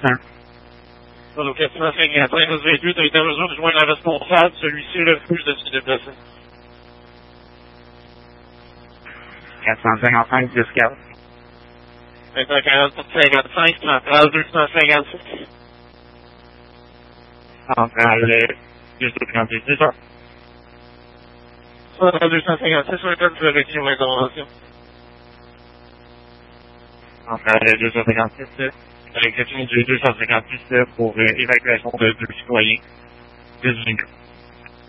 1. Sur le 455 réduite a été en mesure de joindre un responsable. Celui-ci refuse de se déplacer. 455, 10-4. 540-55, centrale 256. Centrale 236, c'est ça. Centrale 256, sur lequel vous avez écrit l'intervention. Centrale 256, à l'exception du 256 pour évacuation de 2 citoyens. 10 minutes.